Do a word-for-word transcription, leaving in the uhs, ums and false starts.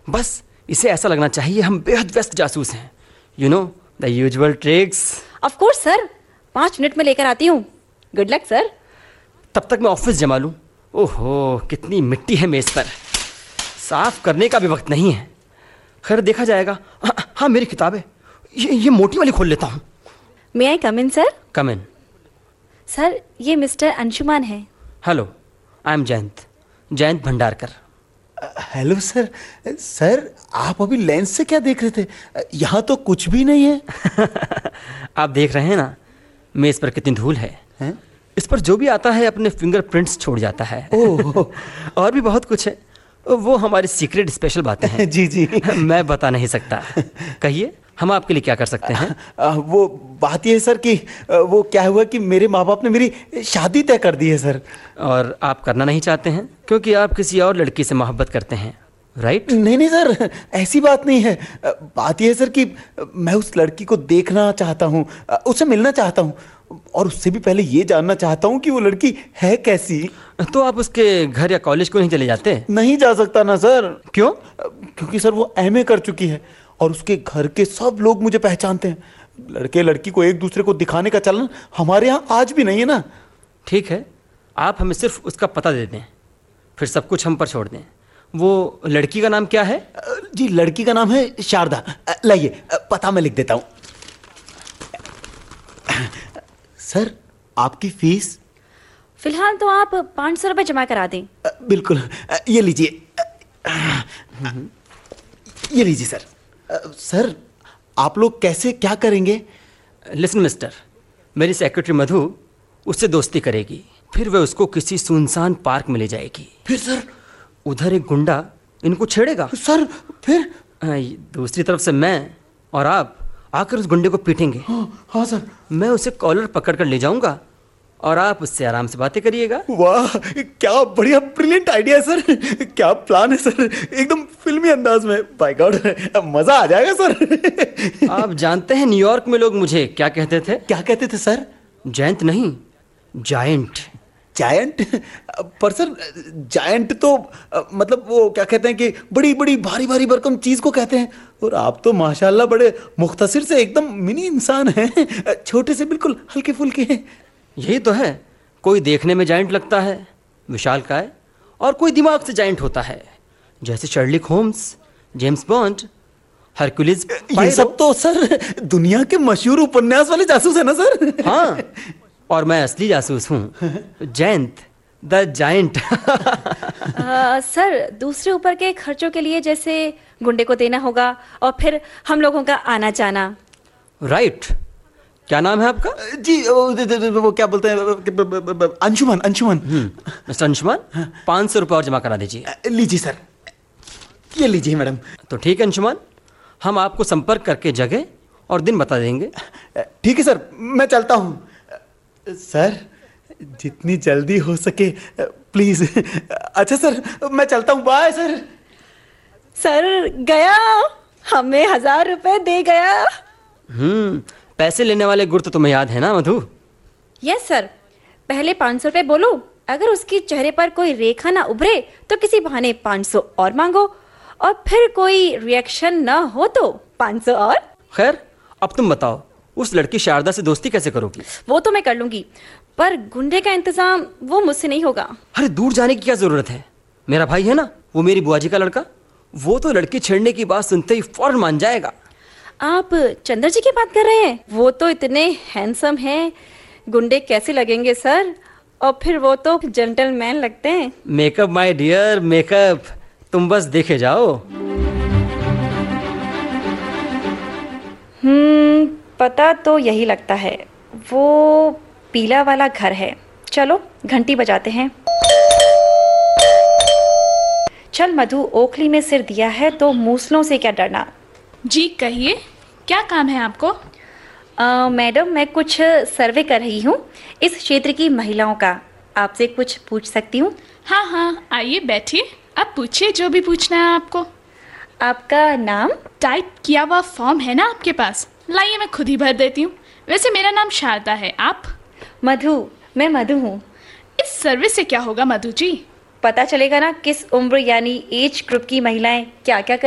बस इसे ऐसा लगना चाहिए हम बेहद व्यस्त जासूस हैं। You know the usual tricks. Of course sir, पाँच मिनट में लेकर आती हूँ। Good luck sir. तब तक मैं ऑफिस जमा लूँ। ओहो, कितनी मिट्टी है मेज पर, साफ करने का भी वक्त नहीं है। खैर देखा जाएगा। हाँ, हाँ मेरी किताबें, ये ये मोटी वाली खोल लेता हूँ। मे आई कम इन सर? कम इन। सर ये मिस्टर अंशुमान है। Hello, I am Jayant, Jayant Bhandarkar. Hello sir. Sir आप अभी लेंस से क्या देख रहे थे? यहाँ तो कुछ भी नहीं है। आप देख रहे हैं ना मेज पर कितनी धूल है, हैं? इस पर जो भी आता है अपने फिंगरप्रिंट्स छोड़ जाता है। ओह। और भी बहुत कुछ है, वो हमारी सीक्रेट स्पेशल बातें हैं। जी जी। मैं बता नहीं सकता। कहिए, हम आपके लिए क्या कर सकते हैं? आ, वो बात ये है सर कि वो क्या हुआ कि मेरे माँ बाप ने मेरी शादी तय कर दी है सर। और आप करना नहीं चाहते हैं क्योंकि आप किसी और लड़की से मोहब्बत करते हैं, राइट? नहीं नहीं सर, ऐसी बात नहीं है। बात यह है सर कि मैं उस लड़की को देखना चाहता हूँ, उससे मिलना चाहता हूँ, और उससे भी पहले ये जानना चाहता हूँ कि वो लड़की है कैसी। तो आप उसके घर या कॉलेज को नहीं चले जाते? नहीं जा सकता ना सर। क्यों? क्योंकि सर वो एम ए कर चुकी है और उसके घर के सब लोग मुझे पहचानते हैं। लड़के लड़की को एक दूसरे को दिखाने का चलन हमारे यहाँ आज भी नहीं है ना। ठीक है, आप हमें सिर्फ उसका पता दे दें, फिर सब कुछ हम पर छोड़ दें। वो लड़की का नाम क्या है? जी लड़की का नाम है शारदा। लाइए पता मैं लिख देता हूँ। सर आपकी फीस? फिलहाल तो आप पाँच सौ रुपये जमा करा दें। बिल्कुल, ये लीजिए। ये लीजिए सर। सर आप लोग कैसे क्या करेंगे? लिसन मिस्टर, मेरी सेक्रेटरी मधु उससे दोस्ती करेगी, फिर वह उसको किसी सुनसान पार्क में ले जाएगी। फिर सर? उधर एक गुंडा इनको छेड़ेगा। सर फिर? दूसरी तरफ से मैं और आप आकर उस गुंडे को पीटेंगे। हाँ, हाँ सर। मैं उसे कॉलर पकड़ कर ले जाऊंगा और आप उससे आराम से बातें करिएगा। वाह, क्या बढ़िया ब्रिलियंट आइडिया है सर। क्या प्लान है सर, एकदम फिल्मी अंदाज में। बाय गॉड, मजा आ जाएगा सर। आप जानते हैं न्यूयॉर्क में लोग मुझे क्या कहते थे? क्या कहते थे सर? जयंत नहीं, जायंट। जायंट? पर सर जायंट तो मतलब वो क्या कहते हैं कि बड़ी बड़ी भारी भारी भरकम चीज को कहते हैं, और आप तो माशाल्लाह बड़े मुख्तसर से एकदम मिनी इंसान हैं, छोटे से बिल्कुल हल्के फुल्के हैं। यही तो है, कोई देखने में जायंट लगता है विशालकाय, और कोई दिमाग से जायंट होता है, जैसे शर्लिक होम्स, जेम्स बॉन्ड, हरकुलिस। ये सब तो सर दुनिया के मशहूर उपन्यास वाले जासूस है ना सर? हाँ, और मैं असली जासूस हूँ, जयंत द जायंट। सर दूसरे ऊपर के खर्चों के लिए जैसे गुंडे को देना होगा और फिर हम लोगों का आना जाना। राइट। क्या नाम है आपका? जी वो, वो क्या बोलते हैं, अंशुमान। अंशुमान। मिस्टर अंशुमान, पाँच सौ रुपये और जमा करा दीजिए। लीजिए सर, ये लीजिए मैडम। तो ठीक है अंशुमान, हम आपको संपर्क करके जगह और दिन बता देंगे। ठीक है सर, मैं चलता हूँ। सर जितनी जल्दी हो सके प्लीज। अच्छा सर, मैं चलता हूँ। Bye sir. सर गया, हमें हजार रुपए दे गया। हम्म पैसे लेने वाले गुर तो तुम्हें याद है ना मधु? Yes sir. पहले पाँच सौ रुपये बोलो, अगर उसके चेहरे पर कोई रेखा ना उभरे तो किसी बहाने पाँच सौ और मांगो, और फिर कोई रिएक्शन ना हो तो पाँच सौ और। खैर अब तुम बताओ, उस लड़की शारदा से दोस्ती कैसे करोगी? वो तो मैं कर लूंगी, पर गुंडे का इंतजाम वो मुझसे नहीं होगा। अरे दूर जाने की क्या जरूरत है, मेरा भाई है ना, वो मेरी बुआ जी का लड़का, वो तो लड़की छेड़ने की बात सुनते ही फौरन मान जाएगा। आप चंद्र जी की बात कर रहे हैं? वो तो इतने हैंडसम हैं, गुंडे कैसे लगेंगे सर? और फिर वो तो जेंटलमैन लगते हैं। मेकअप माय डियर, मेकअप, तुम बस देखे जाओ। हम्म पता तो यही लगता है, वो पीला वाला घर है। चलो घंटी बजाते हैं। चल मधु, ओखली में सिर दिया है तो मूसलों से क्या डरना। जी कहिए, क्या काम है आपको? आ, मैडम मैं कुछ सर्वे कर रही हूँ इस क्षेत्र की महिलाओं का, आपसे कुछ पूछ सकती हूँ? हाँ हाँ आइए बैठिए, अब पूछिए जो भी पूछना है आपको। आपका नाम? टाइप किया हुआ फॉर्म है ना आपके पास? लाइए मैं खुद ही भर देती हूँ। वैसे मेरा नाम शारदा है, आप? मधु, मैं मधु हूँ। इस सर्वे से क्या होगा मधु जी? पता चलेगा ना किस उम्र यानी एज ग्रुप की महिलाएं क्या क्या